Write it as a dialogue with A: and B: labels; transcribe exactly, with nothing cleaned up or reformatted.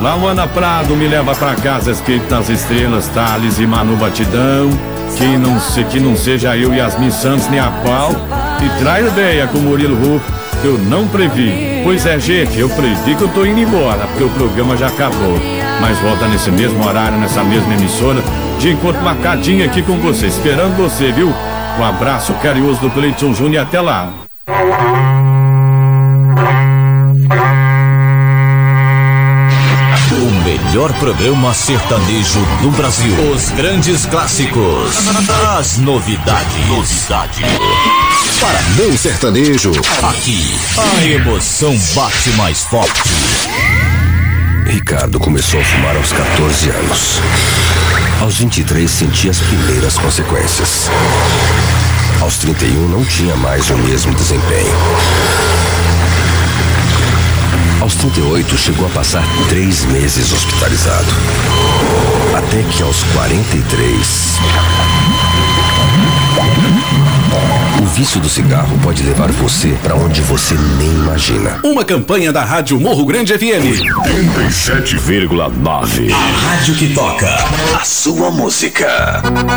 A: Lauana Prado, Me Leva Pra Casa, escrito nas estrelas, Thales e Manu Batidão. Que não, se, que não seja eu, Yasmin Santos, nem a qual. E traz ideia com Murilo Rufo, eu não previ. Pois é, gente, eu previ que eu tô indo embora, porque o programa já acabou. Mas volta nesse mesmo horário, nessa mesma emissora, de encontro marcadinho aqui com você, esperando você, viu? Um abraço carinhoso do Cleiton Júnior e até lá.
B: O melhor programa sertanejo do Brasil. Os grandes clássicos. As novidades. Novidade.
C: Para meu sertanejo.
B: Aqui, a emoção bate mais forte.
C: Ricardo começou a fumar aos catorze anos. Aos vinte e três sentia as primeiras consequências. Aos trinta e um não tinha mais o mesmo desempenho. Aos trinta e oito chegou a passar três meses hospitalizado. Até que aos quarenta e três... O vício do cigarro pode levar você para onde você nem imagina.
D: Uma campanha da Rádio Morro Grande F M
C: oitenta e sete vírgula nove.
B: A rádio que toca
C: a sua música.